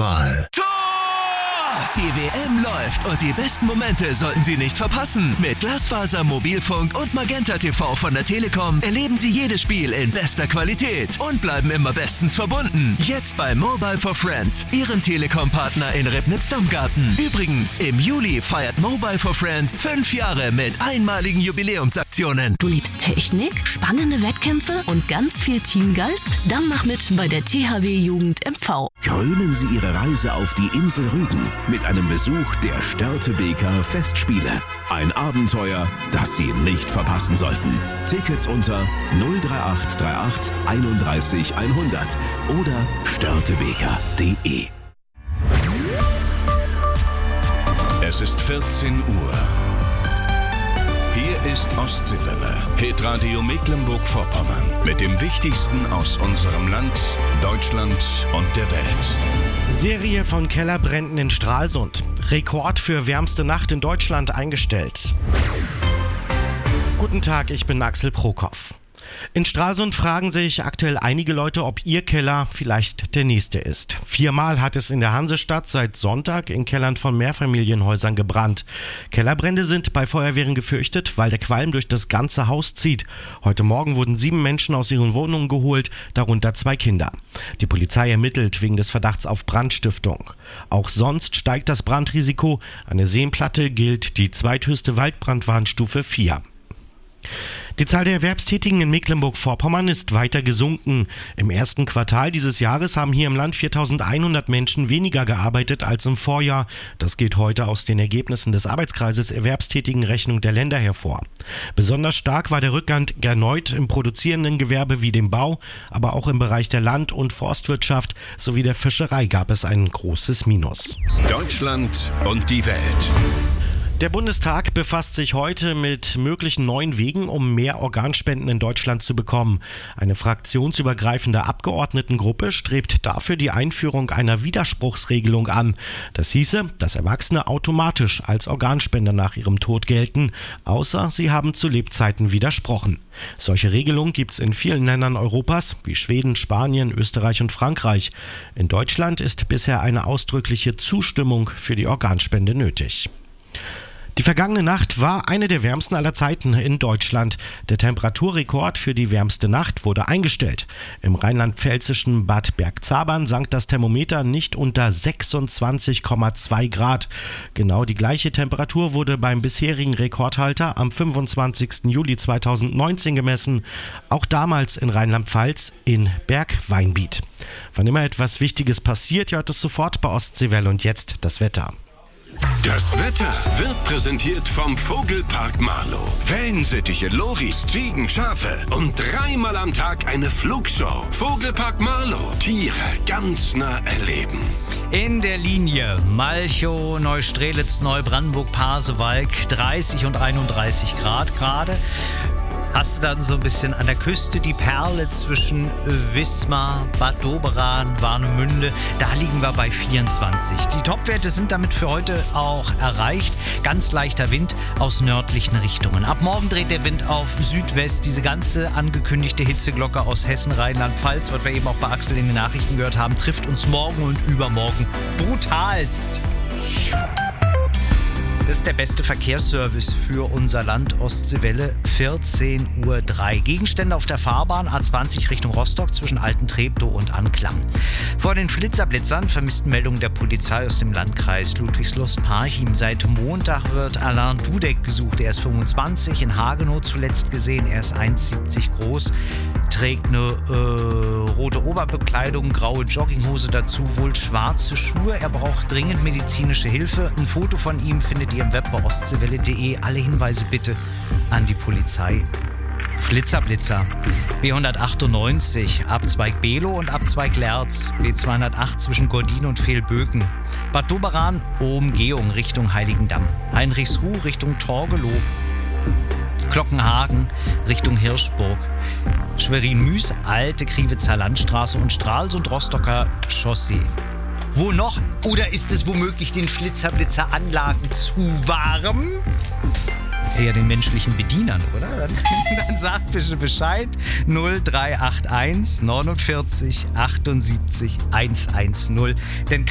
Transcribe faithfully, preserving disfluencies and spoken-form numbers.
Handball. Tor! Die W M läuft und die besten Momente sollten Sie nicht verpassen. Mit Glasfaser, Mobilfunk und Magenta T V von der Telekom erleben Sie jedes Spiel in bester Qualität und bleiben immer bestens verbunden. Jetzt bei Mobile for Friends, Ihrem Telekom-Partner in Ribnitz-Damgarten. Übrigens, im Juli feiert Mobile for Friends fünf Jahre mit einmaligen Jubiläumsaktionen. Du liebst Technik, spannende Wettkämpfe und ganz viel Teamgeist? Dann mach mit bei der T H W Jugend M V. Krönen Sie Ihre Reise auf die Insel Rügen mit einem Besuch der Störtebeker Festspiele. Ein Abenteuer, das Sie nicht verpassen sollten. Tickets unter null drei acht drei acht einunddreißig hundert oder störtebeker punkt de. Es ist vierzehn Uhr. Hier ist Ostseewelle, Hitradio Mecklenburg-Vorpommern mit dem Wichtigsten aus unserem Land, Deutschland und der Welt. Serie von Kellerbränden in Stralsund. Rekord für wärmste Nacht in Deutschland eingestellt. Guten Tag, ich bin Axel Prokop. In Stralsund fragen sich aktuell einige Leute, ob ihr Keller vielleicht der nächste ist. Viermal hat es in der Hansestadt seit Sonntag in Kellern von Mehrfamilienhäusern gebrannt. Kellerbrände sind bei Feuerwehren gefürchtet, weil der Qualm durch das ganze Haus zieht. Heute Morgen wurden sieben Menschen aus ihren Wohnungen geholt, darunter zwei Kinder. Die Polizei ermittelt wegen des Verdachts auf Brandstiftung. Auch sonst steigt das Brandrisiko. An der Seenplatte gilt die zweithöchste Waldbrandwarnstufe vier. Die Zahl der Erwerbstätigen in Mecklenburg-Vorpommern ist weiter gesunken. Im ersten Quartal dieses Jahres haben hier im Land viertausendeinhundert Menschen weniger gearbeitet als im Vorjahr. Das geht heute aus den Ergebnissen des Arbeitskreises Erwerbstätigenrechnung der Länder hervor. Besonders stark war der Rückgang erneut im produzierenden Gewerbe wie dem Bau, aber auch im Bereich der Land- und Forstwirtschaft sowie der Fischerei gab es ein großes Minus. Deutschland und die Welt. Der Bundestag befasst sich heute mit möglichen neuen Wegen, um mehr Organspenden in Deutschland zu bekommen. Eine fraktionsübergreifende Abgeordnetengruppe strebt dafür die Einführung einer Widerspruchsregelung an. Das hieße, dass Erwachsene automatisch als Organspender nach ihrem Tod gelten, außer sie haben zu Lebzeiten widersprochen. Solche Regelungen gibt es in vielen Ländern Europas, wie Schweden, Spanien, Österreich und Frankreich. In Deutschland ist bisher eine ausdrückliche Zustimmung für die Organspende nötig. Die vergangene Nacht war eine der wärmsten aller Zeiten in Deutschland. Der Temperaturrekord für die wärmste Nacht wurde eingestellt. Im rheinland-pfälzischen Bad Bergzabern sank das Thermometer nicht unter sechsundzwanzig Komma zwei Grad. Genau die gleiche Temperatur wurde beim bisherigen Rekordhalter am fünfundzwanzigsten Juli zweitausendneunzehn gemessen. Auch damals in Rheinland-Pfalz in Bergweinbiet. Wann immer etwas Wichtiges passiert, hört es sofort bei Ostseewelle. Und jetzt das Wetter. Das Wetter wird präsentiert vom Vogelpark Marlow. Wellensittiche, Loris, Ziegen, Schafe und dreimal am Tag eine Flugshow. Vogelpark Marlow. Tiere ganz nah erleben. In der Linie Malchow, Neustrelitz, Neubrandenburg, Pasewalk, dreißig und einunddreißig Grad gerade. Hast du dann so ein bisschen an der Küste die Perle zwischen Wismar, Bad Doberan, Warnemünde. Da liegen wir bei vierundzwanzig. Die Topwerte sind damit für heute auch erreicht. Ganz leichter Wind aus nördlichen Richtungen. Ab morgen dreht der Wind auf Südwest. Diese ganze angekündigte Hitzeglocke aus Hessen, Rheinland-Pfalz, was wir eben auch bei Axel in den Nachrichten gehört haben, trifft uns morgen und übermorgen brutalst. Das ist der beste Verkehrsservice für unser Land, Ostseewelle, vierzehn Uhr drei. Gegenstände auf der Fahrbahn A zwanzig Richtung Rostock zwischen Alten-Treptow und Anklam. Vor den Flitzerblitzern Vermisstenmeldungen der Polizei aus dem Landkreis Ludwigslust-Parchim. Seit Montag wird Alain Dudek gesucht. Er ist fünfundzwanzig, in Hagenow zuletzt gesehen. Er ist eins Komma siebzig groß, trägt eine äh, rote Oberbekleidung, graue Jogginghose dazu, wohl schwarze Schuhe. Er braucht dringend medizinische Hilfe. Ein Foto von ihm findet ihr im Web bei ostseewelle punkt de. Alle Hinweise bitte an die Polizei. Flitzerblitzer. B hundertachtundneunzig, Abzweig Below und Abzweig Lerz. B zweihundertacht zwischen Gordin und Vehlböken. Bad Doberan, Umgehung Richtung Heiligendamm. Heinrichsruh Richtung Torgelow. Glockenhagen Richtung Hirschburg. Schwerin-Müs, Alte Kriwitzer Landstraße und Stralsund-Rostocker Chaussee. Wo noch? Oder ist es womöglich den Flitzerblitzer-Anlagen zu warm? Eher den menschlichen Bedienern, oder? Dann, dann sagt bitte Bescheid. null drei acht eins neunundvierzig achtundsiebzig hundertzehn. Denn